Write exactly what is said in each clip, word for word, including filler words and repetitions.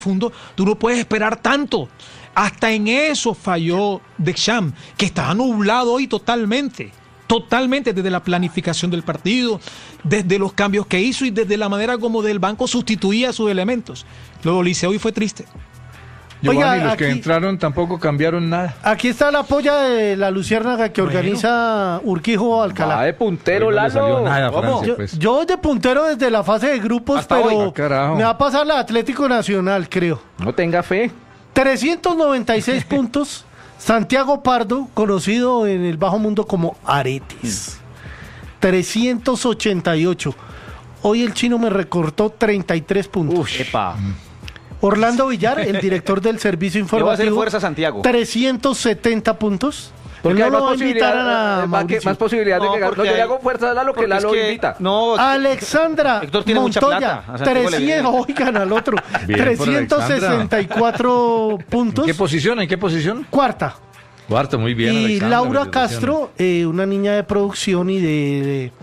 profundo, tú no puedes esperar tanto. Hasta en eso falló Deschamps, que estaba nublado hoy totalmente, totalmente desde la planificación del partido, desde los cambios que hizo y desde la manera como del banco sustituía sus elementos. Lo de Liceo hoy fue triste. Giovanni, Oiga, los aquí, que entraron tampoco cambiaron nada. Aquí está la polla de la Luciérnaga que Bueno. organiza Urquijo Alcalá. Va de puntero, Hoy no le Lalo. salió nada, ¿Cómo? Francia. Yo, pues. yo de puntero desde la fase de grupos, Hasta pero hoy. Ah, carajo. me va a pasar la Atlético Nacional, creo. No tenga fe. trescientos noventa y seis puntos. Santiago Pardo, conocido en el bajo mundo como Aretes. trescientos ochenta y ocho. Hoy el chino me recortó treinta y tres puntos. Uf, epa. Orlando Villar, el director del servicio Le va a hacer informativo, fuerza a Santiago. trescientos setenta puntos. Porque Él hay no más lo va a invitar posibilidad, a eh, más, que- Mauricio. más posibilidad de No, que gane. No, porque yo le hay- hago fuerza a Lalo que porque Lalo es que- invita. No, Alexandra Héctor tiene mucha Montoya, plata, a Santiago le trescientos, viene. oigan al otro, Bien por trescientos sesenta y cuatro puntos. ¿En qué posición? ¿En qué posición? Cuarta. Cuarto, muy bien. Y Alexandra, Laura felicitaciones. Castro, eh, una niña de producción y de... de,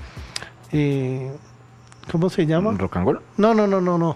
eh, ¿cómo se llama? ¿Rocangol? No, no, no, no, no.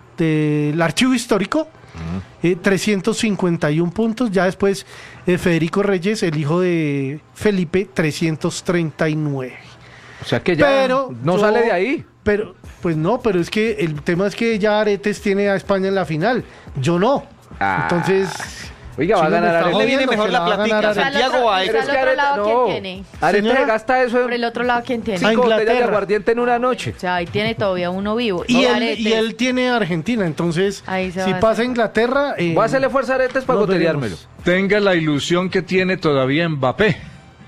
Del archivo histórico, eh, trescientos cincuenta y uno puntos. Ya después eh, Federico Reyes, el hijo de Felipe, trescientos treinta y nueve. O sea que ya Pero no yo- sale de ahí. Pero, pues no, pero es que el tema es que ya Aretes tiene a España en la final. Yo no. Ah. Entonces... Oiga, va a Chino me ganar está Aretes. le viene jodiendo mejor que la va a ganar platica, Aretes. Santiago o a Pero Pero al es que otro Arete- lado, ¿quién no. tiene? Aretes Señora, se gasta eso Por el en otro lado, ¿quién tiene? A cinco botellas de Inglaterra. aguardiente en una noche. O sea, ahí tiene todavía uno vivo. Y, él, Aretes. y él tiene a Argentina, entonces Ahí se si va a pasa hacer. a Inglaterra... eh, Voy a hacerle fuerza a Aretes para nos goteármelo. veremos. Tenga la ilusión que tiene todavía Mbappé.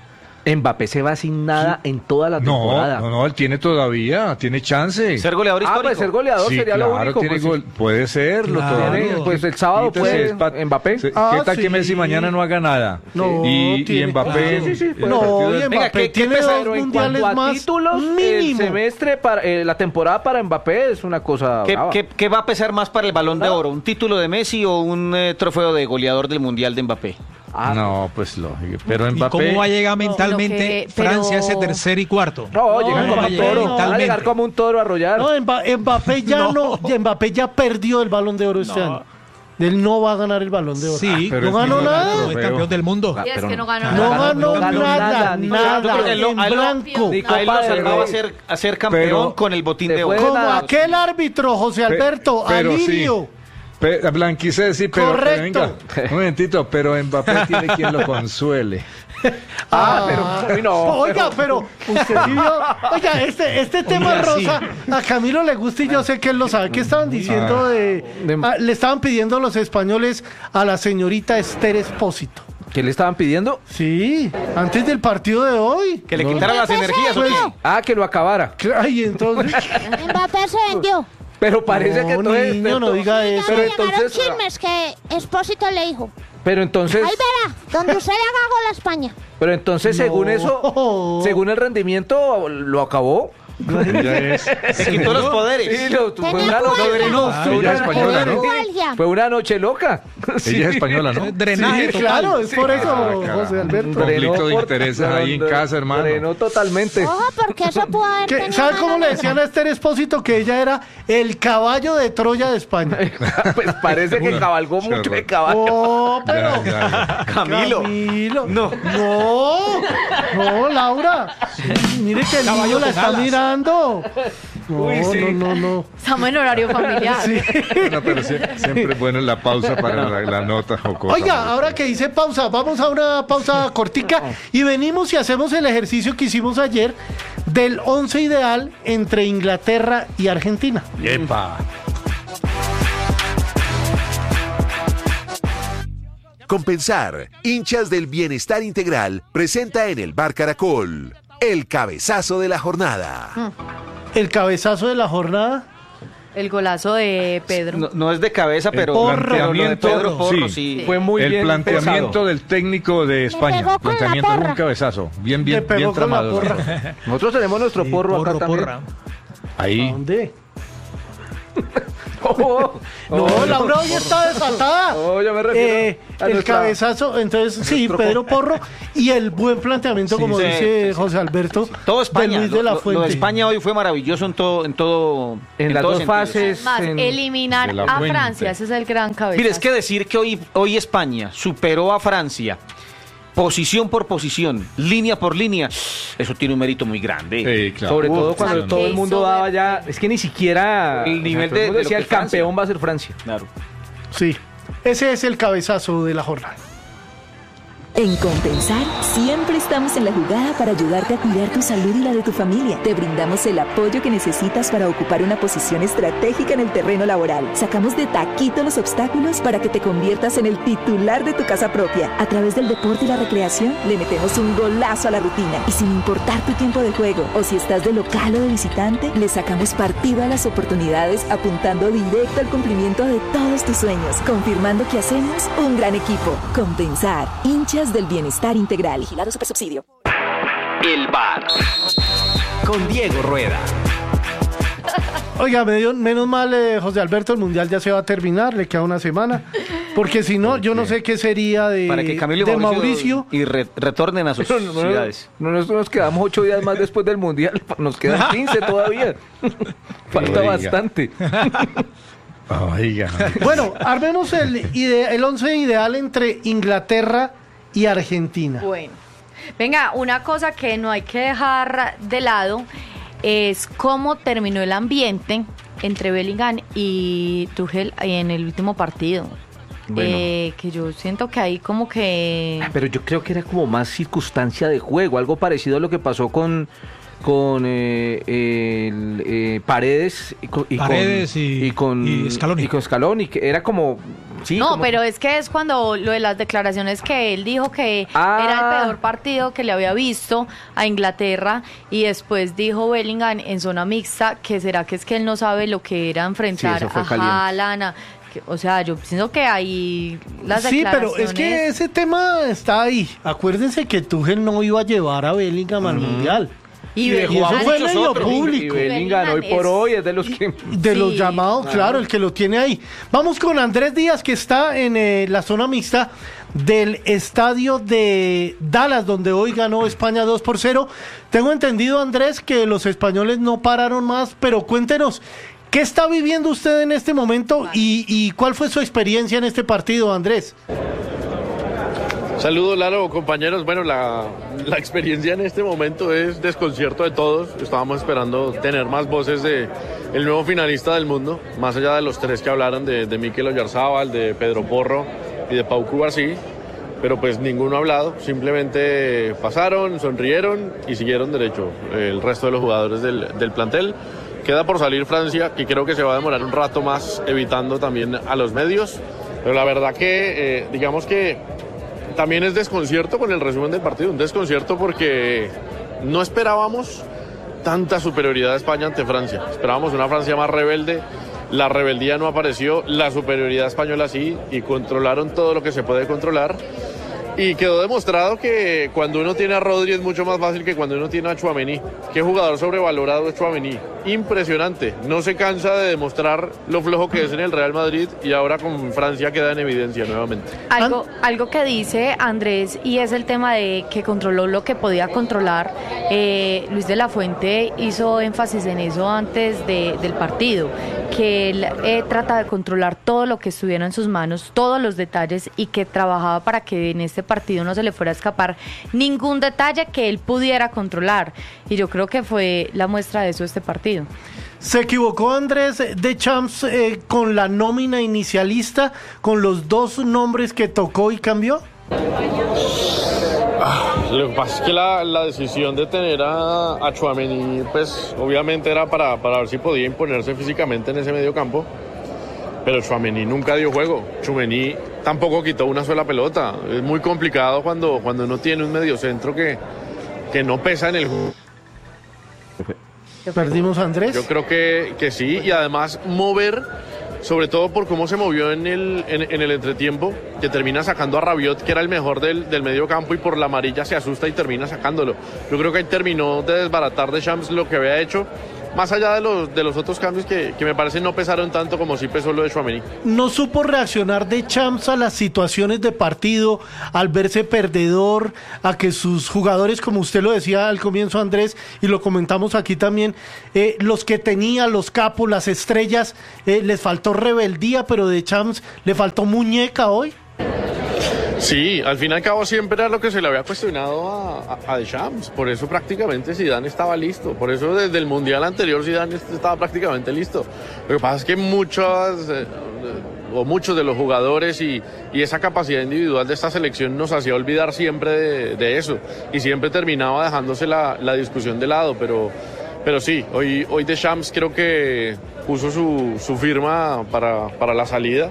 Mbappé se va sin nada en toda la No, temporada. no, no, él tiene todavía, tiene chance. ser goleador Ah, histórico. pues ser goleador Sí, sería claro, lo único. tiene pues, gol- puede serlo Claro. todavía. tiene- pues el sábado Quítese, puede es pa- Mbappé. se- Ah, ¿Qué tal sí. que Messi mañana no haga nada? No, y, y tiene- Mbappé. Sí, sí, sí, el No, partido y de- Mbappé Venga, ¿qué- qué tiene pesa? dos Pero en mundiales cuanto a más títulos, el mínimo. semestre para eh, la temporada para Mbappé es una cosa ¿Qué, brava. qué- qué va a pesar más para el Balón de Oro? ¿Un título de Messi o un eh, trofeo de goleador del Mundial de Mbappé? Ah, No, pues lógico. Pero ¿Y Mbappé. cómo va a llegar mentalmente lo que- pero- Francia a ese tercer y cuarto? No, No, llegan como va a un llegar toro. Van a mentalmente. llegar como un toro a arrollar. No, Mba- Mbappé ya no, ya Mbappé ya perdió el Balón de Oro este año. Él no va a ganar el Balón de Oro. Sí, pero no es ganó que nada. No es campeón del mundo. Y es pero que no- no ganó No nada. ganó nada, ni nada, Yo creo que en lo- a él lo- blanco. Ni A él Copa lo del salvaba a Rey. ser, a ser campeón Pero- con el botín de Después oro. Como nada. aquel árbitro, José Alberto, pero sí. Alirio. Pe- Blanquice, sí, pero, pero Correcto. venga, un momentito, pero Mbappé tiene quien lo consuele. Ah, pero uy, no. Oiga, pero usted sí vio. Oiga, este, este tema Oiga, sí. rosa a Camilo le gusta y yo sé que él lo sabe. ¿Qué estaban diciendo de, De- ah, le estaban pidiendo los españoles a la señorita Esther Espósito? ¿Qué le estaban pidiendo? Sí, antes del partido de hoy. Que le quitara las energías. ¿o Pues, qué? Ah, que lo acabara. Ay, entonces. Mbappé se vendió. Pero parece No, que todo es- niño, no diga Ya eso. Pero me llegaron entonces- chismes que Espósito le dijo. Pero entonces, Ahí verá, donde usted le haga gol a España. pero entonces según No. eso, según el rendimiento, lo acabó. Ella es. Se quitó los poderes. Sí, lo- fue Tenía una noche, cuerda. no, Ah, fue ella una- es española, ¿no? Nualgia. Fue una noche loca. Sí. Ella es española, ¿no? Drenaje Sí, total. claro, es por eso, Ah, caramba. José Alberto. Conflicto Drenó de por- intereses ahí en casa, hermano. Drenó totalmente. Ojo, porque eso pudo haber ¿Qué- tenido ¿Sabe mala cómo le leche. decían a Esther Espósito que ella era el caballo de Troya de España? Pues parece que cabalgó mucho de caballo. Oh, pero. Ya, ya, Camilo. Camilo. No. No, no, Laura. Mire que el niño la está mirando. No, Uy, sí. no, no, no. Estamos en horario familiar. Sí. ya. No, pero sie- siempre es bueno la pausa para la, la nota jocosa. Oiga, ahora que hice pausa, vamos a una pausa cortica y venimos y hacemos el ejercicio que hicimos ayer del once ideal entre Inglaterra y Argentina. ¡Epa! Compensar, hinchas del bienestar integral, presenta en el Bar Caracol el cabezazo de la jornada. El cabezazo de la jornada. El golazo de Pedro. No, no es de cabeza, pero Porro. pero lo de planteamiento, Pedro Porro, sí. sí. Fue muy el bien planteamiento pensado. del técnico de España. pegó con la Planteamiento es un porra. cabezazo. Bien, Le bien, pegó bien con la tramado. porra. Nosotros tenemos nuestro Sí, porro, acá porro, también. porra. ¿A Ahí. dónde? Oh, No, oh, Laura hoy está desatada. Oh, yo me refiero Eh, a el nuestra- cabezazo, entonces sí, Pedro Porro y el buen planteamiento, Sí, como sí, dice sí, sí. José Alberto, Todo España. de Luis lo, de la lo- Fuente. lo de España hoy fue maravilloso en todo, en todo, En las todos dos sentidos. fases. Más, en- eliminar de la a Fuente. Francia, ese es el gran cabezazo. Mire, es que decir que hoy, hoy España superó a Francia posición por posición, línea por línea, eso tiene un mérito muy grande. Sí, claro. Sobre Uf, todo cuando claro. todo el mundo Qué daba ya. Es que ni siquiera. El nivel todo el de- mundo de lo decía que el Francia. campeón va a ser Francia. Claro. Sí, ese es el cabezazo de la jornada. En Compensar, siempre estamos en la jugada para ayudarte a cuidar tu salud y la de tu familia. Te brindamos el apoyo que necesitas para ocupar una posición estratégica en el terreno laboral. Sacamos de taquito los obstáculos para que te conviertas en el titular de tu casa propia. A través del deporte y la recreación, le metemos un golazo a la rutina. Y sin importar tu tiempo de juego, o si estás de local o de visitante, le sacamos partido a las oportunidades apuntando directo al cumplimiento de todos tus sueños, confirmando que hacemos un gran equipo. Compensar, hinchas del bienestar integral. Vigilado Supersubsidio. El bar con Diego Rueda. Oiga, medio- menos mal, eh, José Alberto, el Mundial ya se va a terminar, le queda una semana, porque si no, yo no sé qué sería de, Para que Camilo de y Mauricio, Mauricio. y re- retornen a sus No, no, no, ciudades. no, nosotros nos quedamos ocho días más después del Mundial. Nos quedan quince todavía. Falta Oiga. bastante. Oiga. Bueno, armemos el, ide- el once ideal entre Inglaterra y Argentina. Bueno, venga, una cosa que no hay que dejar de lado es cómo terminó el ambiente entre Bellingham y Tuchel en el último partido. Bueno. Eh, que yo siento que ahí como que... Pero yo creo que era como más circunstancia de juego, algo parecido a lo que pasó con con eh, el, eh, Paredes y con, y con- Paredes y- y con y Scaloni. y con Scaloni, que era como sí, no, como- pero es que es cuando lo de las declaraciones que él dijo que Ah. era el peor partido que le había visto a Inglaterra y después dijo Bellingham en zona mixta que será que es que él no sabe lo que era enfrentar Sí, eso fue a caliente. Haaland, a- que- o sea, yo pienso que ahí las Sí, pero declaraciones... es que ese tema está ahí. Acuérdense que Tuchel no iba a llevar a Bellingham al Mundial. Y Y Bellingham- eso fue muchos medio otros. y público. Bellingham hoy por es- hoy es de los que De los Sí, llamados, claro. el que lo tiene ahí. Vamos con Andrés Díaz, que está en eh, la zona mixta del estadio de Dallas, donde hoy ganó España dos por cero. Tengo entendido, Andrés, que los españoles no pararon más, pero cuéntenos, ¿qué está viviendo usted en este momento y, y cuál fue su experiencia en este partido, Andrés? Saludos, Lalo, compañeros. Bueno, la, la experiencia en este momento es desconcierto de todos. Estábamos esperando tener más voces de el nuevo finalista del mundo, más allá de los tres que hablaron, de, de Mikel Oyarzábal, de Pedro Porro y de Pau Cubarsí. Pero pues ninguno ha hablado, simplemente pasaron, sonrieron y siguieron derecho el resto de los jugadores del, del plantel. Queda por salir Francia, que creo que se va a demorar un rato más, evitando también a los medios. Pero la verdad que, eh, digamos que también es desconcierto con el resumen del partido, un desconcierto porque no esperábamos tanta superioridad de España ante Francia. Esperábamos una Francia más rebelde, la rebeldía no apareció, la superioridad española sí, y controlaron todo lo que se puede controlar. Y quedó demostrado que cuando uno tiene a Rodri es mucho más fácil que cuando uno tiene a Tchouaméni. Qué jugador sobrevalorado es Tchouaméni. Impresionante. No se cansa de demostrar lo flojo que es en el Real Madrid y ahora con Francia queda en evidencia nuevamente. Algo, algo que dice Andrés y es el tema de que controló lo que podía controlar. eh, Luis de la Fuente hizo énfasis en eso antes de- del partido, que él eh, trata de controlar todo lo que estuviera en sus manos, todos los detalles y que trabajaba para que en este partido no se le fuera a escapar ningún detalle que él pudiera controlar. Y yo creo que fue la muestra de eso este partido. ¿Se equivocó Andrés de Champs eh, con la nómina inicialista, con los dos nombres que tocó y cambió? Lo que pasa es que la, la decisión de tener a, a Tchouaméni, pues obviamente era para, para ver si podía imponerse físicamente en ese medio campo. Pero Tchouaméni nunca dio juego. Tchouaméni tampoco quitó una sola pelota. Es muy complicado cuando, cuando uno tiene un mediocentro que, que no pesa en el juego. Perdimos a Andrés. Yo creo que, que sí, y además mover, sobre todo por cómo se movió en el, en, en el entretiempo, que termina sacando a Rabiot, que era el mejor del, del medio campo, y por la amarilla se asusta y termina sacándolo. Yo creo que ahí terminó de desbaratar de Champs lo que había hecho, más allá de los, de los otros cambios que, que me parece no pesaron tanto como sí pesó lo de Tchouaméni. No supo reaccionar Deschamps a las situaciones de partido, al verse perdedor, a que sus jugadores, como usted lo decía al comienzo, Andrés, y lo comentamos aquí también, eh, los que tenía, los capos, las estrellas, eh, les faltó rebeldía, pero Deschamps le faltó muñeca hoy. Sí, al fin y al cabo siempre era lo que se le había cuestionado a, a, a Deschamps, por eso prácticamente Zidane estaba listo, por eso desde el Mundial anterior Zidane estaba prácticamente listo. Lo que pasa es que muchas, eh, o muchos de los jugadores y, y esa capacidad individual de esta selección nos hacía olvidar siempre de, de eso, y siempre terminaba dejándose la, la discusión de lado, pero, pero sí, hoy, hoy Deschamps creo que puso su, su firma para, para la salida.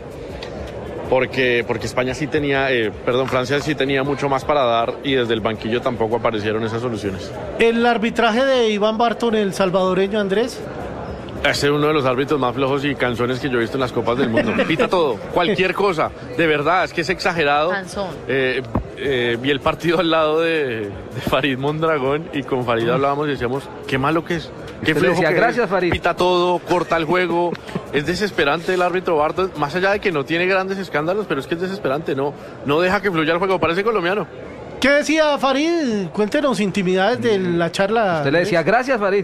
Porque, porque España sí tenía, eh, perdón, Francia sí tenía mucho más para dar y desde el banquillo tampoco aparecieron esas soluciones. El arbitraje de Iván Barton, el salvadoreño, Andrés. Ese es uno de los árbitros más flojos y canzones que yo he visto en las Copas del Mundo. Pita todo, cualquier cosa, de verdad, es que es exagerado. Eh, eh, vi el partido al lado de, de Farid Mondragón y con Farid hablábamos y decíamos, qué malo que es. Qué flojo decía, que gracias, es. Farid. Pita todo, corta el juego. Es desesperante el árbitro Barton, más allá de que no tiene grandes escándalos, pero es que es desesperante, no, no deja que fluya el juego, parece colombiano. ¿Qué decía Farid? Cuéntenos intimidades de la charla. Usted le decía, gracias, Farid.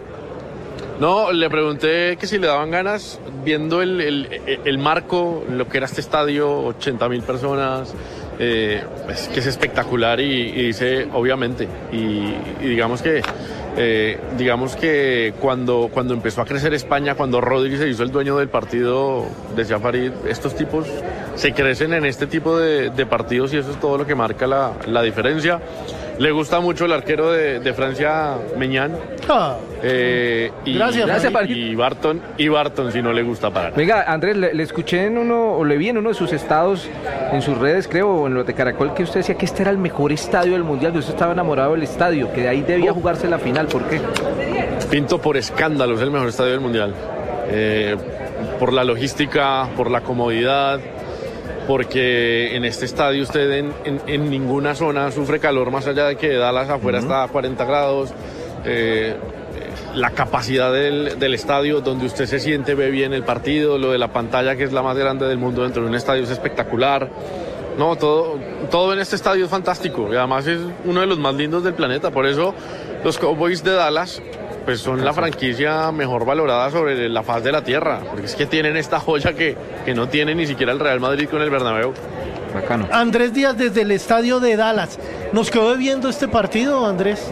No, le pregunté que si le daban ganas, viendo el, el, el marco, lo que era este estadio, ochenta mil personas, eh, es que es espectacular y, y dice, obviamente, y, y digamos que... Eh, digamos que cuando, cuando empezó a crecer España, cuando Rodri se hizo el dueño del partido, decía Farid, estos tipos se crecen en este tipo de, de partidos y eso es todo lo que marca la, la diferencia. Le gusta mucho el arquero de, de Francia, Meñán. Ah, eh, y, gracias, gracias Farid. y Barton, y Barton si no le gusta parar. Venga, Andrés, le, le escuché en uno, o le vi en uno de sus estados, en sus redes, creo, o en los de Caracol, que usted decía que este era el mejor estadio del Mundial, que usted estaba enamorado del estadio, que de ahí debía jugarse la final. ¿Por qué? Pinto por escándalo, es el mejor estadio del Mundial. Eh, por la logística, por la comodidad, porque en este estadio usted en, en, en ninguna zona sufre calor, más allá de que Dallas afuera uh-huh. está a cuarenta grados. Eh, la capacidad del, del estadio, donde usted se siente, ve bien el partido, lo de la pantalla, que es la más grande del mundo dentro de un estadio, es espectacular. No, todo, todo en este estadio es fantástico y además es uno de los más lindos del planeta. Por eso los Cowboys de Dallas pues son la franquicia mejor valorada sobre la faz de la tierra, porque es que tienen esta joya que, que no tiene ni siquiera el Real Madrid con el Bernabéu. Bacano. Andrés Díaz desde el estadio de Dallas. ¿Nos quedó debiendo este partido, Andrés?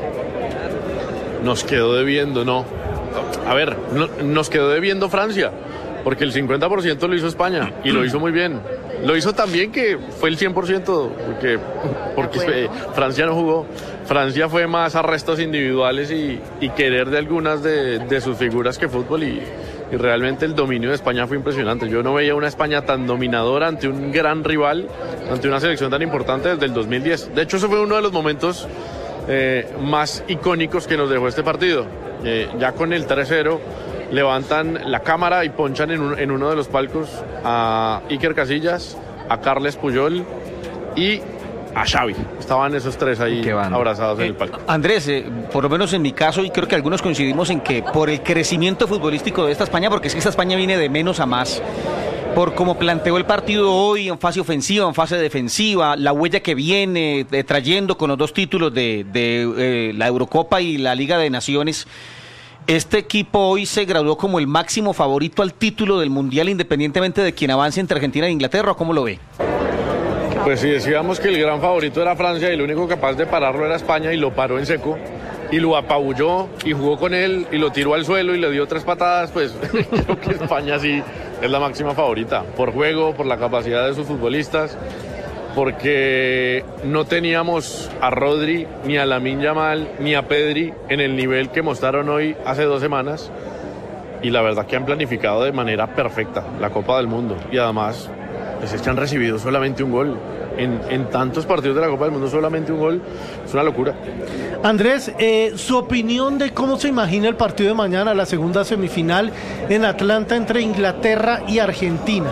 Nos quedó debiendo, no. A ver, no, nos quedó debiendo Francia, porque el cincuenta por ciento lo hizo España y lo hizo muy bien. Lo hizo también que fue el cien por ciento, porque, porque eh, Francia no jugó. Francia fue más arrestos individuales y, y querer de algunas de, de sus figuras que fútbol y, y realmente el dominio de España fue impresionante. Yo no veía una España tan dominadora ante un gran rival, ante una selección tan importante desde el dos mil diez. De hecho, ese fue uno de los momentos eh, más icónicos que nos dejó este partido. Eh, ya con el tres cero levantan la cámara y ponchan en, un, en uno de los palcos a Iker Casillas, a Carles Puyol y a Xavi. Estaban esos tres ahí abrazados en el palco. Andrés, eh, por lo menos en mi caso, y creo que algunos coincidimos en que por el crecimiento futbolístico de esta España, porque es que esta España viene de menos a más, por cómo planteó el partido hoy en fase ofensiva, en fase defensiva, la huella que viene eh, trayendo con los dos títulos de, de eh, la Eurocopa y la Liga de Naciones, este equipo hoy se graduó como el máximo favorito al título del Mundial, independientemente de quien avance entre Argentina e Inglaterra. ¿Cómo lo ve? Pues si decíamos que el gran favorito era Francia y el único capaz de pararlo era España y lo paró en seco y lo apabulló y jugó con él y lo tiró al suelo y le dio tres patadas, pues creo que España sí es la máxima favorita por juego, por la capacidad de sus futbolistas, porque no teníamos a Rodri, ni a Lamine Yamal, ni a Pedri en el nivel que mostraron hoy hace dos semanas y la verdad que han planificado de manera perfecta la Copa del Mundo y además pues es que han recibido solamente un gol. En, en tantos partidos de la Copa del Mundo solamente un gol, es una locura. Andrés, eh, su opinión de cómo se imagina el partido de mañana, la segunda semifinal en Atlanta entre Inglaterra y Argentina.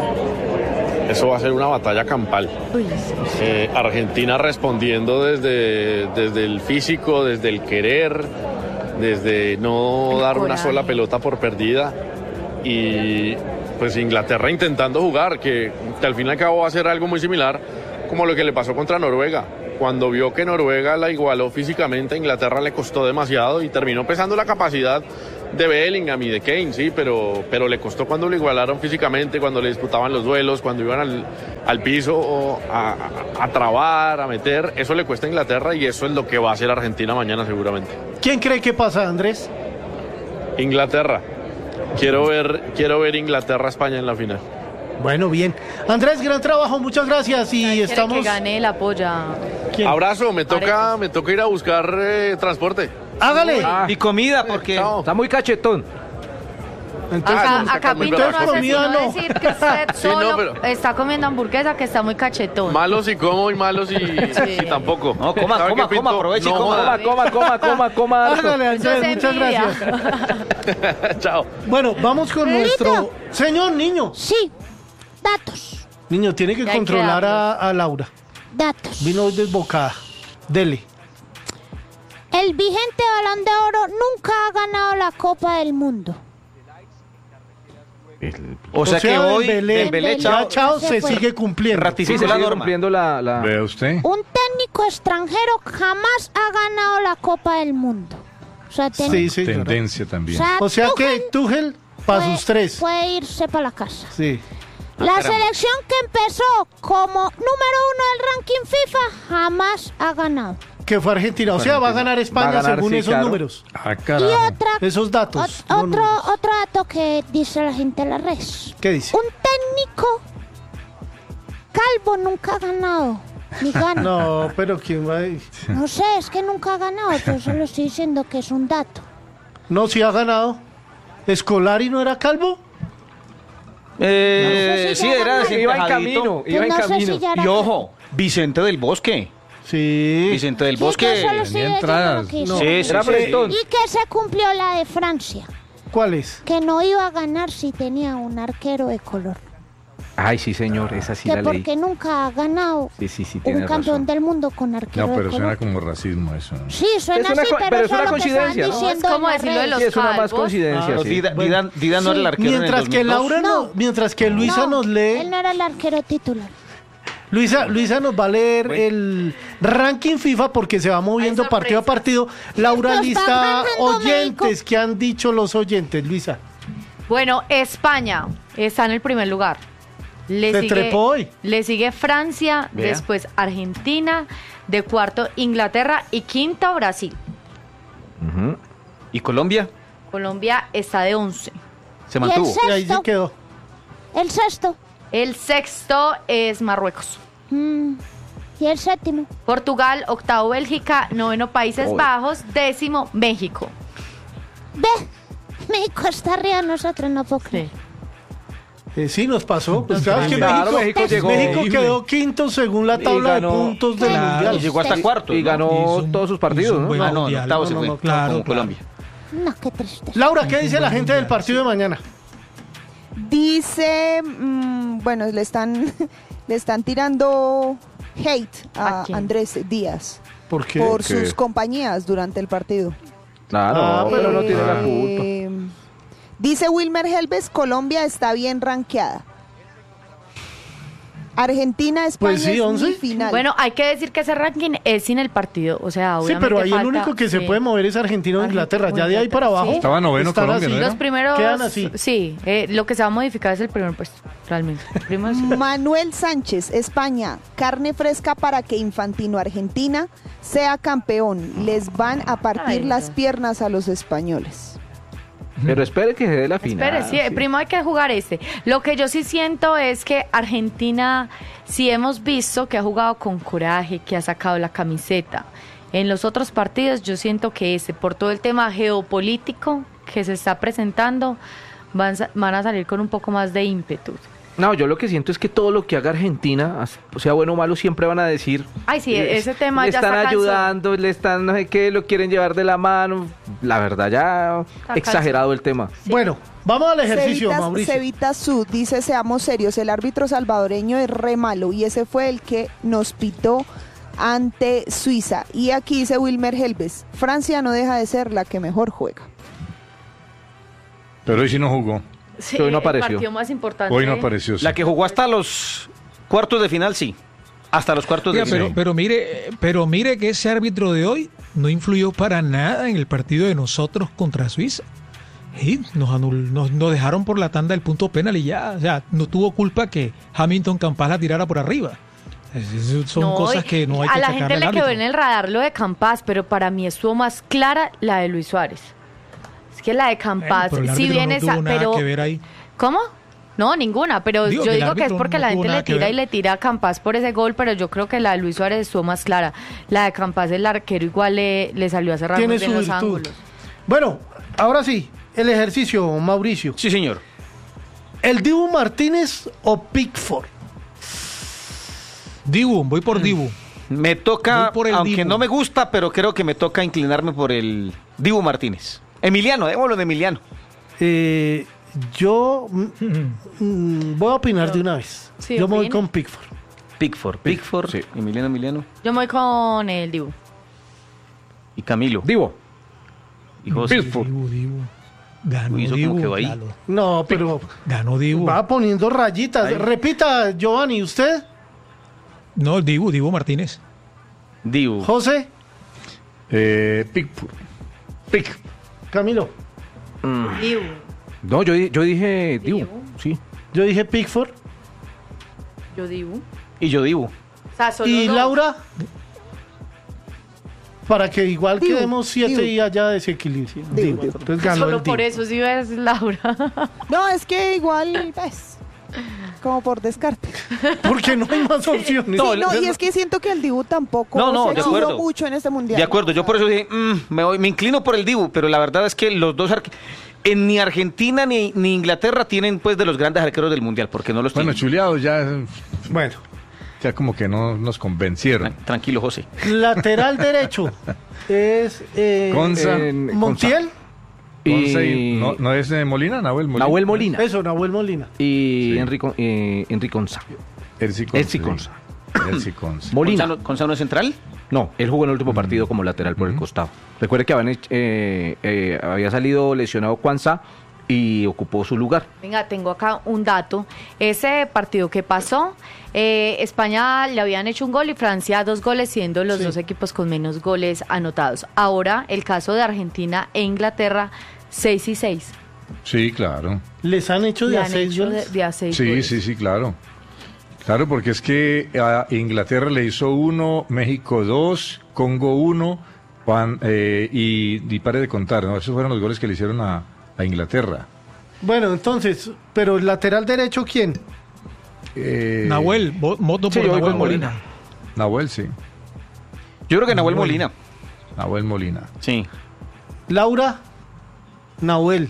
Eso va a ser una batalla campal. Eh, Argentina respondiendo desde, desde el físico, desde el querer, desde no El dar una coraje. sola pelota por perdida y pues Inglaterra intentando jugar, que al fin y al cabo va a ser algo muy similar como lo que le pasó contra Noruega. Cuando vio que Noruega la igualó físicamente, a Inglaterra le costó demasiado y terminó pesando la capacidad de Bellingham y de Kane, sí, pero, pero le costó cuando lo igualaron físicamente, cuando le disputaban los duelos, cuando iban al, al piso o a, a, a trabar, a meter. Eso le cuesta a Inglaterra y eso es lo que va a hacer Argentina mañana seguramente. ¿Quién cree que pasa, Andrés? Inglaterra. Quiero ver, quiero ver Inglaterra-España en la final. Bueno, bien. Andrés, gran trabajo, muchas gracias y Quiere estamos... que gane la polla. ¿Quién? Abrazo, me toca, me toca ir a buscar eh, transporte. Hágale. Ah, Y comida, porque... Chao. está muy cachetón. Entonces, Ah, Acá, acá muy Pinto no bravo. hace Comida sino no. decir que usted Sí, no, solo pero- está comiendo hamburguesa, que está muy cachetón. Malos y como y malos y, y tampoco. No, coma, ¿Sabe coma, qué, coma, Pinto? aproveche y No coma. joda. Coma, coma, coma, coma, coma harto. hágale, Eso Andrés, es muchas envidia. gracias. Chao. Bueno, vamos con Pedrito. nuestro... Señor niño. Sí, datos, Niño, tiene que Ya hay que controlar a, darlos. a Laura. datos. Vino hoy desbocada. Dele. El vigente Balón de Oro nunca ha ganado la Copa del Mundo. O sea, que hoy Dembélé, Dembélé, chao. ya chao, Se se fue. sigue cumpliendo. ratificó Sí, la sigue norma. cumpliendo la... la... ¿Ve usted? Un técnico extranjero jamás ha ganado la Copa del Mundo. O sea, ten- Sí, sí. claro. Tendencia también. O sea que Tuchel, para puede- sus tres. puede irse para la casa. Sí. La caramba. selección que empezó como número uno del ranking FIFA jamás ha ganado. Que fue Argentina. O sea, va a ganar España Va a ganar, según sí, esos claro. números. Ah, Y carajo. otra, Esos datos. ot- no otro, números. otro dato que dice la gente en las redes. ¿Qué dice? Un técnico calvo nunca ha ganado. Ni gana. no. No, pero ¿quién va a ir? sé, es que nunca ha ganado, pero solo estoy diciendo que es un dato. No, sí ha ganado. ¿Escolari no era calvo? Eh, No sé si sí, ya era ganó. así, Iba en despejadito. camino, Que iba en no sé camino. si ya era- Y ojo, Vicente del Bosque. Sí. Vicente del Sí, que Bosque. solo estoy tenía leyendo entradas. lo que dice. No. Sí, sí, Era sí. Bretón. Y que se cumplió la de Francia, ¿Cuál es? que no iba a ganar si tenía un arquero de color. Ay, sí, señor, esa sí que la leí. porque nunca ha ganado Sí, sí, sí, un tienes campeón razón. del mundo con arquero No, de pero color. suena como racismo eso. ¿no? Sí, suena Es una así, co- pero, pero es eso una es lo que estaban coincidencia, ¿no? No, es diciendo como en las decirlo de redes. los Sí, es una más calvos. coincidencia, Ah, sí. Dida- Bueno. Dida, Dida no Sí. era el arquero Mientras en que el dos mil dos. Laura no, No. mientras que Luisa No, nos él lee, no era el arquero titular. Luisa, Luisa nos va a leer Bueno. el ranking FIFA porque se va moviendo Hay partido a sorpresa. partido. Laura Nos va lista ganando oyentes México. que han dicho los oyentes, Luisa. Bueno, España está en el primer lugar. Le Se sigue, trepó hoy. Le sigue Francia, Vea. después Argentina, de cuarto Inglaterra y quinto Brasil. Ujú. ¿Y Colombia? Colombia está de once. Se Y el mantuvo. Y ahí se sexto, quedó. el sexto. El sexto es Marruecos. Mm, y el séptimo. Portugal, octavo Bélgica, noveno Países Joder. Bajos, décimo México. Ve, México está arriba, nosotros no puedo creer. Eh, sí, nos pasó. Pues claro, es que Claro, México, México llegó. México quedó quinto según la tabla ganó. de puntos del Claro. Y Mundial. llegó hasta cuarto. Y ¿no? ganó Hizo un- todos sus hizo partidos, un ¿no? buen Ah, no, no, mundial. octavo se No, no, fue. no, claro, Como claro. Colombia. No, qué triste. Laura, ¿qué dice un la buen gente del mundial, partido de mañana? Dice, mm, bueno, le están, le están tirando hate ¿A a quién? Andrés Díaz ¿Por qué? por ¿Qué? sus compañías durante el partido. Claro, Ah, pero no Eh, tiene la culpa. eh, Dice Wilmer Helves, Colombia está bien rankeada. Argentina, España Pues sí, es once. mi final. Bueno, hay que decir que ese ranking es sin el partido. O sea, Sí, obviamente pero ahí el falta- único que se sí. puede mover es Argentina o Argentina Inglaterra. o Ya de ahí para Inglaterra, abajo. sí. Estaba noveno están Colombia, así. ¿no era? Los primeros. Quedan así. Sí, eh, lo que se va a modificar es el primer puesto, realmente. El primero sí. Manuel Sánchez, España, carne fresca para que Infantino Argentina sea campeón. Les van a partir Ay, las no. piernas a los españoles. Pero espere que se dé la final. Espere, sí, primero hay que jugar este. Lo que yo sí siento es que Argentina, sí hemos visto que ha jugado con coraje, que ha sacado la camiseta. En los otros partidos yo siento que ese, por todo el tema geopolítico que se está presentando, van, sa- van a salir con un poco más de ímpetu. No, yo lo que siento es que todo lo que haga Argentina, as- o sea bueno o malo, siempre van a decir. Ay, sí, eh, ese tema le ya están está cansón. ayudando, le están no sé qué, lo quieren llevar de la mano. La verdad, ya Está exagerado el tema. Bueno, vamos al ejercicio, Cevita, Mauricio. Cevita Sud dice, seamos serios, el árbitro salvadoreño es re malo y ese fue el que nos pitó ante Suiza. Y aquí dice Wilmer Helves, Francia no deja de ser la que mejor juega. Pero hoy sí no jugó. Sí, Hoy no el apareció. partido más importante. Hoy no apareció. Sí. La que jugó hasta los cuartos de final, sí. Hasta los cuartos de Oiga, final. pero, pero mire, pero mire que ese árbitro de hoy no influyó para nada en el partido de nosotros contra Suiza. Sí, nos, anul, nos, nos dejaron por la tanda del punto penal y ya, o sea, no tuvo culpa que Hamilton Campas la tirara por arriba. Es- es- son No, cosas que no hay a que la sacarle gente al le quedó árbitro. en el radar lo de Campas, pero para mí estuvo más clara la de Luis Suárez. Es que la de Campas, Bueno, pero el si árbitro bien no esa, tuvo nada pero que ver ahí. ¿cómo? No, ninguna, pero Digo yo que el digo que es árbitro porque no la tuvo gente nada le que tira ver. y le tira a Campas por ese gol, pero yo creo que la de Luis Suárez estuvo más clara. La de Campas, el arquero igual le, le salió a cerrar muy Tiene bien su los virtud. ángulos. Bueno, ahora sí, el ejercicio, Mauricio. Sí, señor. ¿El Dibu Martínez o Pickford? Dibu, voy por Dibu. Me toca, Voy por el aunque Dibu. no me gusta, pero creo que me toca inclinarme por el Dibu Martínez. Emiliano, démoslo de Emiliano. Eh, yo mm, mm, voy a opinar de una vez. Sí, yo me voy opine. con Pickford. Pickford, Pickford, Sí. Emiliano, Emiliano. Yo me voy con el Dibu. Y Camilo. Divo. Y José. Dibu, Dibu. Ganó Uy, eso como Dibu. quedó ahí. claro. No, pero Ganó Dibu. va poniendo rayitas. Repita, Giovanni, ¿usted? No, Dibu, Dibu Martínez. Dibu. José, Eh, Pickford. Pick. Camilo. Dibu. No, yo, di- yo dije Divo. Divo. Sí. Yo dije Pickford. Yo Dibu. Y yo Dibu. O sea, solo ¿Y dos. Laura? Para que igual Dibu, quedemos siete Dibu. y haya desequilibrio. Dibu, Dibu. Dibu. Entonces ganó Solo el por Dibu. eso sí ves Laura. No, es que igual, pues, como por descarte. Porque no hay más opciones. No, Sí, no, el- y es que siento que el Dibu tampoco No, no, se de exigió acuerdo. mucho en este mundial. De acuerdo, yo por eso dije, mm, me, voy- me inclino por el Dibu, pero la verdad es que los dos arque- en ni Argentina ni, ni Inglaterra tienen pues de los grandes arqueros del mundial, porque no los Bueno, tienen. chuleados ya, Bueno, ya como que no nos convencieron. Tran- Tranquilo, José. lateral derecho es eh, Conza. En- Montiel. Conza y- Y ¿No, ¿No es de Molina? Nahuel Molina. Nahuel Molina. Eso, Nahuel Molina. Y Sí. Enrico, eh, Enrique Conza. Erci Conza. Erci Conza. Erci Conza. Molina. ¿Gonzalo, Gonzalo es central? No, él jugó en el último partido como lateral por el costado. Recuerde que habían hecho- eh, eh, había salido lesionado Kwanza y ocupó su lugar. Venga, tengo acá un dato. Ese partido que pasó, eh, España le habían hecho un gol y Francia dos goles, siendo los Sí. dos equipos con menos goles anotados. Ahora, el caso de Argentina e Inglaterra, seis y seis. Sí, claro. Les han hecho de Le a han seis hecho de, goles. de a seis Sí, goles. sí, sí, claro. Claro, porque es que a Inglaterra le hizo uno, México dos, Congo uno, Juan, eh, y, y pare de contar, ¿no? Esos fueron los goles que le hicieron a, a Inglaterra. Bueno, entonces, pero el lateral derecho, ¿quién? Eh, Nahuel, vo- voto Sí, por yo voy Nahuel con Molina. Nahuel, sí. Yo creo que Nahuel Nahuel. Molina. Nahuel Molina. Sí. Laura, Nahuel.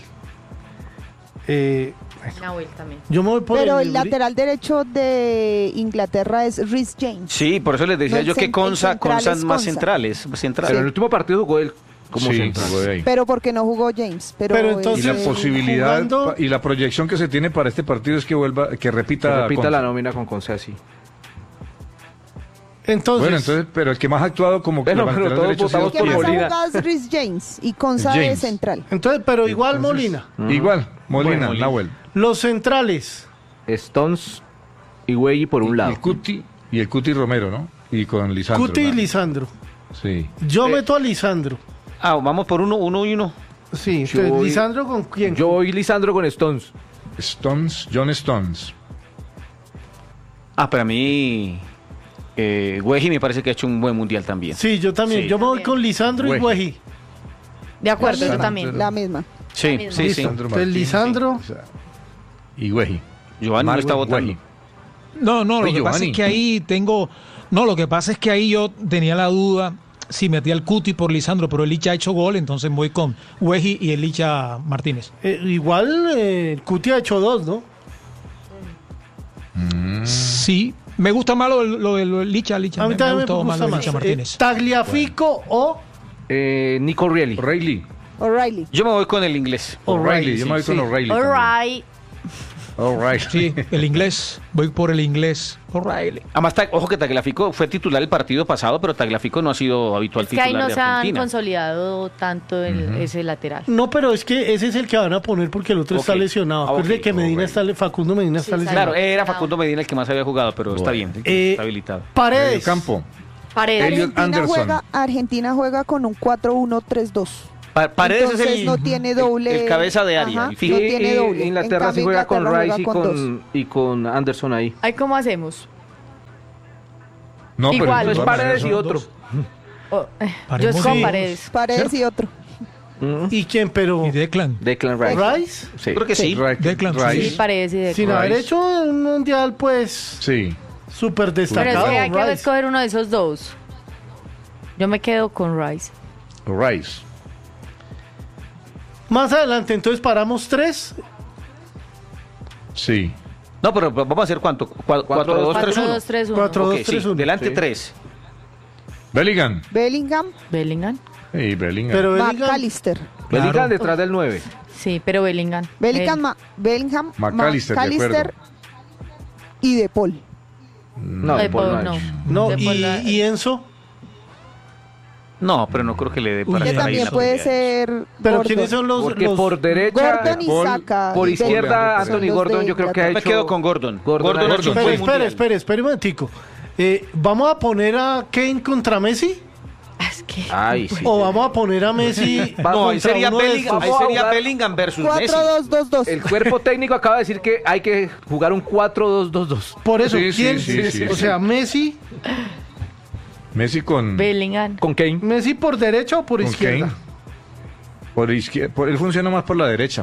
Eh, Nahuel también. yo me voy por Pero el, el lateral derecho de Inglaterra es Reece James. Sí, por eso les decía No, el yo que cen- Conza, el central Conza es es más Conza. centrales. Central. Pero en el último partido jugó él como sí, central. jugó de ahí. Pero porque no jugó James. Pero, Pero Y entonces, la eh, posibilidad jugando- pa- y la proyección que se tiene para este partido es que vuelva, que Que repita. repita Conza. la nómina con Conza así. entonces, Bueno, entonces, pero el que más ha actuado como que Bueno, lateral pero todos derecho ha sido el que más ha Molina. jugado es Reece James y Conza de James. central. entonces, pero igual Entonces, Molina. Igual, Molina, Molina. Nahuel. Los centrales, Stones y Güey por un Y lado. el Cuti y el Cuti Romero, ¿no? Y con Lisandro. Cuti y ¿no? Lisandro. Sí. Yo meto a Lisandro. Ah, vamos por uno, uno y uno. Sí, Yo entonces, voy- Lisandro con quién? Yo voy Lisandro con Stones. Stones, John Stones. Ah, para mí, eh, Güeji me parece que ha hecho un buen mundial también. Sí, yo también. Sí. Yo me voy También. con Lisandro y Güey. Güeji. De acuerdo, yo misma, también. La misma. Sí, misma. sí, sí. Listo. Entonces, Lisandro. O sea, y Güeji. Giovanni no Marwan está votando. Güeji. No, no, lo Oye, que pasa Giovanni. es que ahí tengo. No, lo que pasa es que ahí yo tenía la duda si metía al Cuti por Lisandro, pero el Licha ha hecho gol, entonces voy con Weji y el Licha Martínez. Eh, igual eh, el Cuti ha hecho dos, ¿no? Sí, me gusta más lo, del- lo del Licha, Licha. A mí me, me también me gustó gusta más lo del más. Licha Eh, Martínez. Tagliafico o Eh, Nico Rielly. O'Reilly. O'Reilly. Yo me voy con el inglés. O'Reilly. Yo me voy sí, con sí. O'Reilly. All también. right. O'Reilly. Sí, el inglés. Voy por el inglés. O'Reilly. Además, ta- ojo que Tagliafico fue titular el partido pasado, pero Tagliafico no ha sido habitual Es que titular ahí no de se han Argentina. consolidado tanto el, Ujú. ese lateral. No, pero es que ese es el que van a poner porque el otro Ok. está lesionado. Ah, ok. Acuérdate que Medina está, le- Facundo Medina está lesionado. Claro, era Facundo Medina el que más había jugado, pero está bien, Eh, está habilitado. Paredes. Campo. Paredes. Argentina juega, Argentina juega con un cuatro uno tres dos. Pa- Paredes es Entonces el, no tiene doble. el, el cabeza de área, Ajá, el fijo. no tiene doble. En Inglaterra sí cambio, juega con Inglaterra Rice y juega con con, y con Anderson ahí. Ahí, ¿cómo hacemos? No, pero Igual. de Es todas Paredes maneras y son otro. dos. Oh, eh, yo Paremos con sí. Paredes. Paredes y otro. ¿Y quién? Pero Y Declan. Declan Rice. Rice, Sí. Creo que sí. Right, Declan, Rice. Sí, Paredes y Declan. sin Rice. haber hecho un mundial, pues Sí. súper Pero es destacado. que hay que Rice. escoger uno de esos dos. Yo me quedo con Rice. Rice. Más adelante, entonces paramos tres. Sí. No, pero vamos a hacer cuánto? cuatro dos tres uno. cuatro dos tres uno. Cuatro, Ok, dos, tres, sí. uno. Delante Sí. tres. Bellingham. Bellingham, Bellingham. Sí, Bellingham. Pero Bellingham, McAllister. Bellingham Claro. detrás del nueve. Sí, pero Bellingham. Bellingham, Él. Ma- Bellingham, McAllister, de McAllister y De Paul. No, De de Paul Paul, no. no. no, De Paul, y, la- y Enzo. No, pero no creo que le dé para Que estar ahí en también la puede posibilidad. ser. Pero Gordon. ¿quiénes son los, Porque los- por derecha, Gordon y Paul, Saka. por y izquierda, Bellingham son Anthony los Gordon, de yo creo que ha Inglaterra. Me quedo con Gordon. Gordon Gordon, ha ha hecho hecho un Espere, buen espere, mundial. espere, espere un momentico. Eh, ¿Vamos a poner a Kane contra Messi? Es que. Ay, sí. ¿O vamos a poner a Messi Va No, ahí contra sería, uno de Bellingham, estos? ahí Vamos a sería jugar Bellingham versus Messi. cuatro dos dos dos. El cuerpo técnico acaba de decir que hay que jugar un cuatro dos dos dos. Por eso, Sí, sí, ¿quién? sí, sí, o sí. sea, Messi, Messi con, Bellingham. ¿Con Kane? Messi por derecha o por con izquierda. Kane. Por izquierda. Por, él funciona más por la derecha.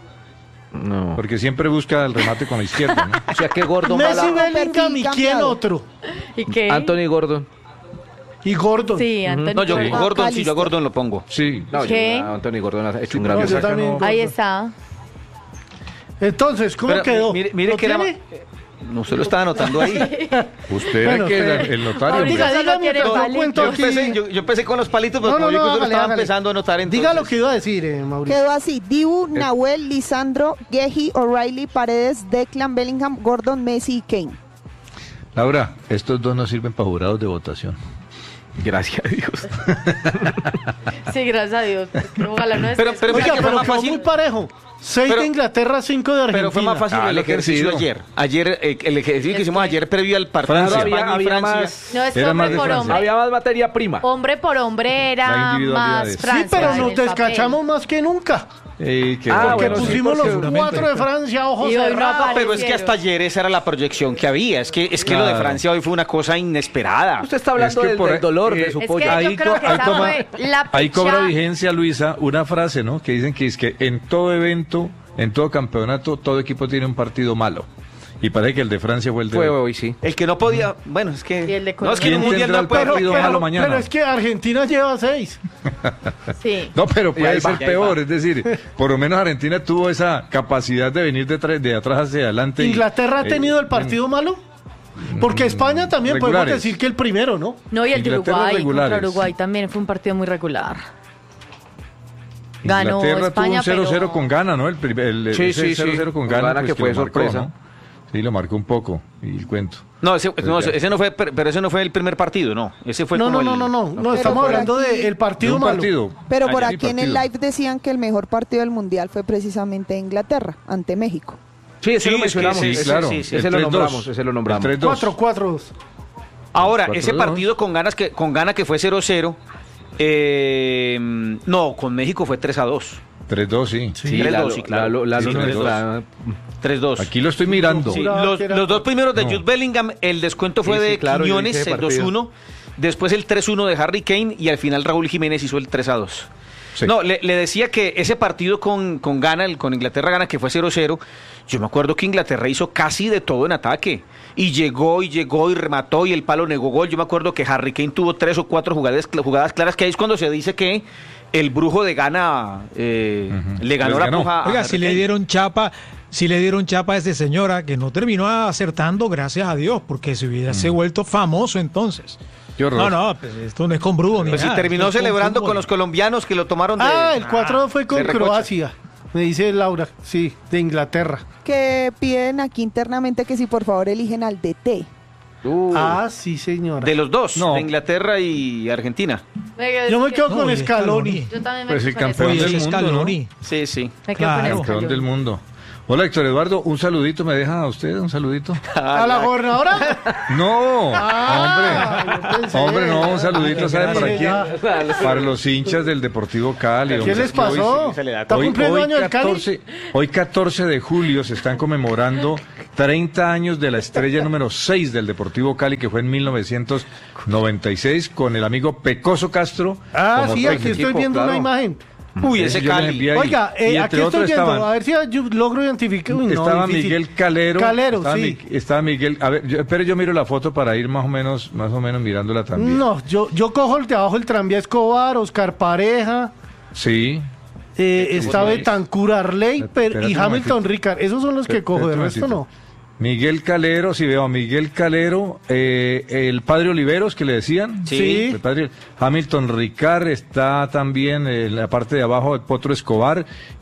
No. Porque siempre busca el remate con la izquierda, ¿no? O sea que Gordon va a Messi, la... Bellingham y Perfil quién cambiado. otro. ¿Y qué? Anthony Gordon. Y Gordon. Sí, Anthony. No, yo Gordon. Gordon, sí, yo a McAllister. Gordon lo pongo. Sí. No, yo- ¿Qué? Anthony Gordon ha hecho un No, gran yo Saca también. no- Gordon. Ahí está. Entonces, ¿cómo Pero, quedó? Mire, mire ¿Lo que era. tiene? No se lo estaba anotando ahí. Usted Bueno, era que espere. el, el notario. Ahorita hombre. diga- Dígame, tiene yo palito. cuento Yo aquí. empecé, yo, yo empecé con los palitos, pero No, no, como vi que no, usted lo hágale, estaba hágale. empezando a anotar, entonces. Diga lo que iba a decir, eh, Mauricio. Quedó así: Dibu, Nahuel, Lisandro, Geji, O'Reilly, Paredes, Declan, Bellingham, Gordon, Messi y Kane. Laura, estos dos no sirven para jurados de votación. Gracias a Dios. Sí, gracias a Dios. porque Ojalá no es. Pero- pero mira Oiga, que fue pero más quedó fácil. muy parejo. Seis Pero- de Inglaterra, cinco de Argentina. Pero fue más fácil Ah, el lo que ejercicio decidió. ayer. Ayer, eh, el ejercicio que hicimos ayer previo al partido Francia. de España Había- y había Francia. más- No, es que Era hombre más de por Francia. hombre. Había más materia prima. Hombre por hombre La era individualidad más es- Sí, Francia. pero en nos el papel. descachamos más que nunca. Eh, que Ah, Porque bueno, sí, pusimos porque- los cuatro de Francia, ojos Y hoy no cerrados. aparece. Pero es que hasta ayer esa era la proyección que había. Es que, es que lo de Claro. Francia hoy fue una cosa inesperada. Usted está hablando Es que del, por- del dolor eh, de su Es pollo. que Ahí yo creo co- que ahí esa cobra- fue la Ahí cobra pichada. vigencia, Luisa, una frase, ¿no? Que dicen que es que en todo evento, en todo campeonato, todo equipo tiene un partido malo. Y parece que el de Francia fue el de Fue hoy, sí. El que no podía, bueno, es que Y el de no, es que en un ¿Quién mundial tendrá no el puede partido pero- malo mañana? Pero es que Argentina lleva seis. Sí. No, pero Y ahí puede va, ser y ahí peor, va. es decir, por lo menos Argentina tuvo esa capacidad de venir de, tra- de atrás hacia adelante. y- ¿Inglaterra ha eh, tenido el partido malo? Porque España también regulares. podemos decir que el primero, ¿no? No, y el de Inglaterra Uruguay contra regulares. Uruguay también fue un partido muy regular. Ganó Inglaterra España, tuvo un cero cero pero- con Ghana, ¿no? El, primer- el, Sí, ese sí, sí. cero cero con Con Ghana, Ghana pues, que fue lo marcó, sorpresa. ¿no? Sí, lo marcó un poco, y el cuento. No, ese, no, ya. ese no fue, pero pero ese no fue el primer partido, no. Ese fue No, como no, no, el- no, no, no, Pero estamos por hablando aquí- del De partido un malo. partido. Pero por Ah, ya, aquí en el partido. live decían que el mejor partido del mundial fue precisamente Inglaterra, ante México. Sí, ese Sí, lo es que mencionamos. sí, ese, claro. sí, sí. El ese lo tres dos. nombramos, ese lo nombramos. El tres dos. Cuatro, cuatro, dos. Ahora, cuatro ese dos. partido con ganas que con gana que fue cero cero, eh, no, con México fue tres a dos. tres dos, sí. Sí, tres la, dos, sí, claro. la, la, Sí, la- tres dos. la- tres dos. Aquí lo estoy mirando. Sí, Juraba los, que era- los dos primeros de No. Jude Bellingham, el descuento fue Sí, sí, de claro, yo vi Quiñones, ese el dos partido. uno. Después el tres uno de Harry Kane y al final Raúl Jiménez hizo el tres a dos. Sí. No, le, le decía que ese partido con, con Ghana, el, con Inglaterra Ghana, que fue cero cero, yo me acuerdo que Inglaterra hizo casi de todo en ataque. Y llegó y llegó y remató y el palo negó gol. Yo me acuerdo que Harry Kane tuvo tres o cuatro jugadas, jugadas claras, que ahí es cuando se dice que el brujo de Ghana eh, Ujú. le ganó Les la ganó. puja a Oiga, Harry si le Kane. dieron chapa, si le dieron chapa a esa señora que no terminó acertando, gracias a Dios, porque se hubiese vuelto famoso entonces. Qué horror. No, no, pues esto no es con brujo ni Pues si nada, terminó esto es con celebrando fútbol. con los colombianos que lo tomaron de... Ah, el cuatro fue con de recocha. Croacia. me dice Laura, sí, de Inglaterra. Que piden aquí internamente que si por favor eligen al D T. Uh, Ah, sí, señora. De los dos, No. de Inglaterra y Argentina. Yo me quedo No, con y Scaloni. Yo también me Pues el quedo con campeón Oye, eso. del sí, mundo, Scaloni. Sí, sí. Me quedo con Claro. eso. Campeón del mundo. Hola, Héctor Eduardo, un saludito, ¿me deja a usted un saludito? ¿A la gobernadora? No, Ah, yo hombre, pensé. hombre, no, un saludito, ¿sabe para Sí, quién? ya. Para los hinchas del Deportivo Cali. ¿Qué hombre, les es que hoy- pasó? se le da ¿Está Hoy, cumpliendo hoy, año el Cali? catorce, hoy catorce de julio se están conmemorando treinta años de la estrella número seis del Deportivo Cali, que fue en mil novecientos noventa y seis, con el amigo Pecoso Castro. Ah, como sí, aquí técnico. estoy viendo claro. una imagen. Uy, Ese ese yo les Cali. envié ahí. Oiga, eh, Y aquí entre estoy otros viendo, estaban- a ver si yo logro identificar. Uy, no, estaba difícil. Miguel Calero. Calero, estaba, sí. Mi- estaba Miguel. A ver, yo, pero yo miro la foto para ir más o menos, más o menos mirándola también. No, yo, yo cojo el de abajo el tranvía Escobar, Oscar Pareja, Sí. eh, está foto es? Betancur Arley per- Espérate y un Hamilton momentito. Ricard. Esos son los que Espérate cojo, de un resto momentito. no. Miguel Calero, si veo a Miguel Calero, eh, el padre Oliveros que le decían. Sí. El padre Hamilton Ricard, está también en la parte de abajo el Potro Escobar,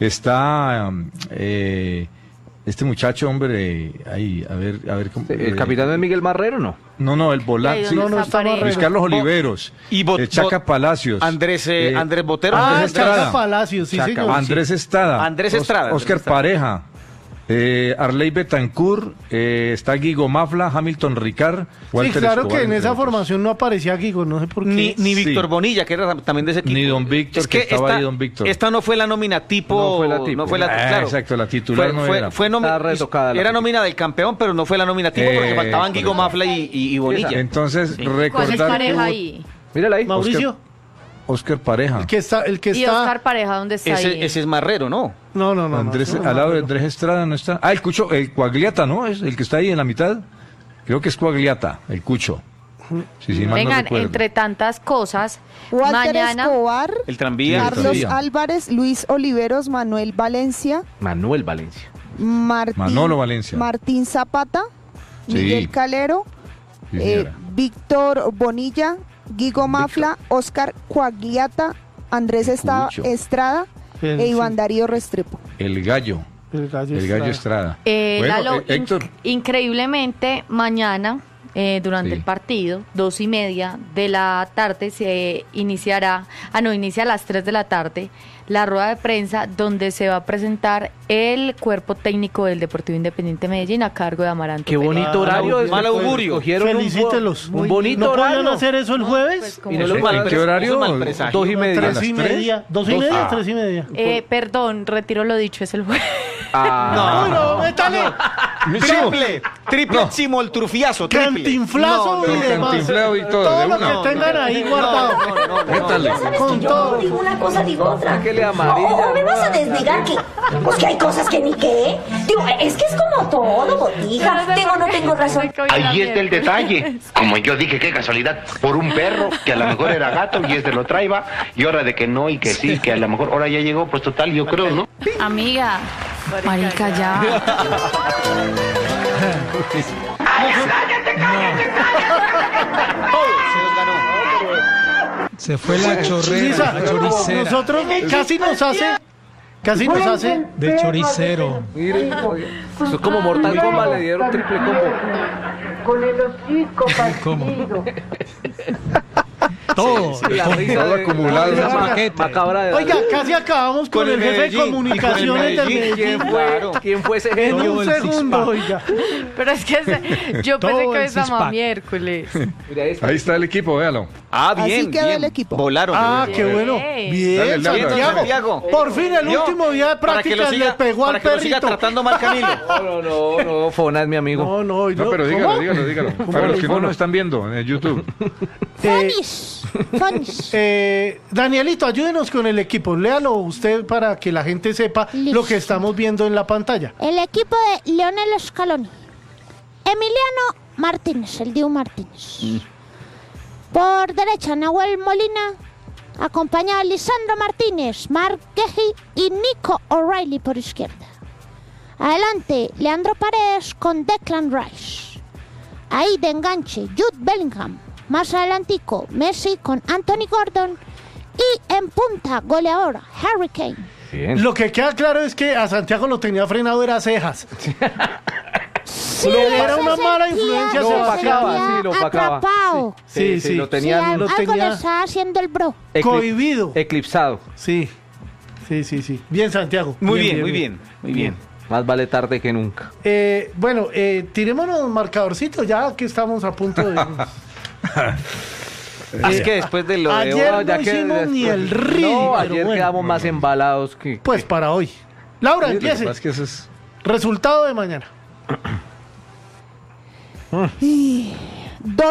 está um, eh, este muchacho, hombre, ahí, a ver, a ver cómo. ¿El eh, capitán es Miguel Marrero no? No, no, el Ahí volante. donde sí, no, no, está está Pareja. Luis Carlos Oliveros. Y Bot- eh, Chaca Bot- Palacios. Andrés, eh, eh, Andrés Botero. Ah, Andrés Estrada. Chaca Palacios, sí, Chaca, señor. Andrés Estrada. Andrés Os- Estrada, Andrés Oscar Estrada. Pareja. Eh, Arley Betancourt, eh, está Guigo Mafla, Hamilton Ricard, Sí, Walter claro Escobar, que en entre esa otros. formación no aparecía Guigo, no sé por qué. Ni, ni Sí. Víctor Bonilla, que era tam- también de ese equipo. Ni don Víctor, que estaba ahí don Víctor. Esta no fue la nómina tipo. No fue la tipo. no fue la- Ah, claro. exacto, la titular fue, no fue, era. fue nomi- Estaba retocada la era tipo. nómina del campeón, pero no fue la nómina tipo porque Eh, faltaban Guigo correcto. Mafla y, y, y Bonilla. Entonces, ¿Cuál es recordar que pareja hubo- ahí? Mírala ahí. Mauricio, Oscar Pareja, el que está, el que ¿Y está. Oscar Pareja dónde está ahí? Ese, ese es Marrero, ¿no? No, no, no. Andrés, no, no, al lado de no. Andrés Estrada no está. Ah, el Cucho, el Coagliata, ¿no? Es el que está ahí en la mitad. Creo que es Coagliata, el Cucho. Sí, sí, mal no Vengan, recuerdo. entre tantas cosas, Walter mañana Escobar, El tranvía. Sí, Carlos todavía. Álvarez, Luis Oliveros, Manuel Valencia, Manuel Valencia. Martín, Manolo Valencia. Martín Zapata, Sí. Miguel Calero, Sí, eh, señora. Víctor Bonilla, Guigo Mafla, Oscar Coagliata, Andrés Esta- Cucho. Estrada El- e Iván sí, Darío Restrepo. El Gallo, el gallo el Gallo Estrada. Estrada. Eh, Bueno, Lalo, eh, Héctor. inc- increíblemente, mañana, eh, durante Sí. el partido, dos y media de la tarde, se iniciará, ah, no, inicia a las tres de la tarde, la rueda de prensa donde se va a presentar el cuerpo técnico del Deportivo Independiente Medellín a cargo de Amaranto Qué Perea. bonito horario. es- Mal augurio. Cogieron un bo- Felicítelos. Un, bonito ¿No horario. podían hacer eso el jueves? Pues, como Y no Eso lo es mal mal ¿En qué pres- horario? eso es mal presagio. Dos y media. Tres ¿A y las tres? media. Dos y Dos- media, Ah. tres y media. Eh, perdón, retiro lo dicho, es el jueves. Ah, No, no, métale. Triple, triple chimo, el trufiazo, triple. Cantinflazo No, y no, demás. cantinflao y todo, Todo de lo una. que tengan ahí guardado. No, no, no, Métale. Con todo. Digo una cosa, digo otra. que le amarilla. ¿O me vas a desnegar que, pues que hay cosas que ni qué? Digo, es que es como todo, botija. Tengo o no tengo razón. Ahí está el detalle. Como yo dije, qué casualidad, por un perro que a lo mejor era gato y este lo traía, y ahora de que no y que sí, que a lo mejor ahora ya llegó, pues total, yo creo, ¿no? Amiga, marica, ya. Se fue la chorrera, Lisa, la choricera. nosotros casi nos hace, casi nos hace. De choricero. Mire, oye, eso es como Mortal Kombat, le dieron triple combo. Con el hocico ¿Cómo? partido. Todo. La risa todo de- acumulado. la risa Ese ma- paquete. macabra de Oiga, casi acabamos con, Con el el jefe de Medellín, comunicaciones y con del el Medellín. ¿Quién fue, ¿Quién fue ese En genio? un el segundo, six-pack. oiga. Pero es que se- yo Todo pensé que el hoy estaba six-pack. miércoles. Mira, este. Ahí está el equipo, véalo. Ah, Así bien, quedó bien. el equipo. Volaron. Ah, Bien. qué bueno. Bien. Bien, Dale, dale, Santiago. Santiago. Por fin el ¿Vio? último día de Para que lo prácticas siga- le pegó para al que lo siga perrito. tratando mal Camilo. No, no, no, no, Fona es mi amigo. No, no, No, pero dígalo, ¿cómo? dígalo, dígalo. Para los que no nos están viendo en YouTube. Eh, Fonis. Fonis. eh, Danielito, ayúdenos con el equipo. Léalo usted para que la gente sepa Listo. lo que estamos viendo en la pantalla. El equipo de Leonel Scaloni. Emiliano Martínez, el Diu Martínez. Por derecha, Nahuel Molina. Acompañado de Lisandro Martínez, Mark Gehi y Nico O'Reilly por izquierda. Adelante, Leandro Paredes con Declan Rice. Ahí de enganche, Jude Bellingham. Más adelantico, Messi con Anthony Gordon. Y en punta, goleadora, Harry Kane. Bien. Lo que queda claro es que a Santiago lo tenía frenado era cejas. Sí, Le era se una mala sentía- influencia Lo se opacaba, sentía sí, lo opacaba. atrapado. Sí, sí. lo Sí, tenían al- lo algo tenía- le estaba haciendo el bro. eclip- cohibido. eclipsado. Sí, sí, sí, sí. Bien, Santiago. Muy bien, muy bien, muy bien. Más vale tarde que nunca. Eh, bueno, eh, tirémonos marcadorcitos ya que estamos a punto de... Así que después de lo de ayer hoy, no hicimos ni el ritmo. No, pero ayer bueno. quedamos más embalados que... Pues para hoy. Laura, Sí, lo que empiece. pasa es que eso es- Resultado de mañana. Dos